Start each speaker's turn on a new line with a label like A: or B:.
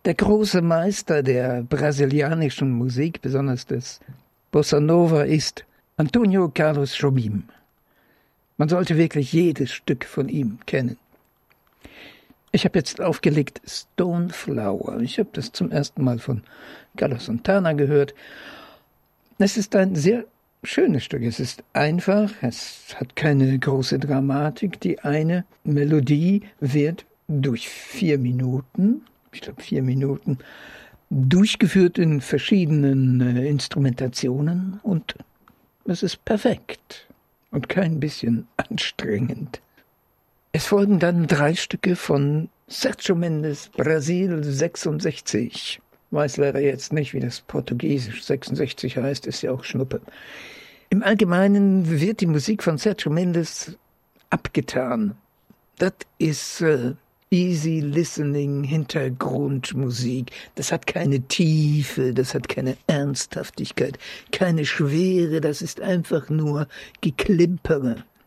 A: Der große Meister der brasilianischen Musik, besonders des Bossa Nova, ist Antonio Carlos Jobim. Man sollte wirklich jedes Stück von ihm kennen. Ich habe jetzt aufgelegt Stone Flower. Ich habe das zum ersten Mal von Carlos Santana gehört. Es ist ein sehr schönes Stück. Es ist einfach, es hat keine große Dramatik. Die eine Melodie wird durch 4 Minuten, durchgeführt in verschiedenen Instrumentationen und es ist perfekt und kein bisschen anstrengend. Es folgen dann 3 Stücke von Sérgio Mendes, Brasil 66. Weiß leider jetzt nicht, wie das Portugiesisch 66 heißt, ist ja auch Schnuppe. Im Allgemeinen wird die Musik von Sérgio Mendes abgetan. Das ist easy listening Hintergrundmusik. Das hat keine Tiefe, das hat keine Ernsthaftigkeit, keine Schwere, das ist einfach nur Geklimpere.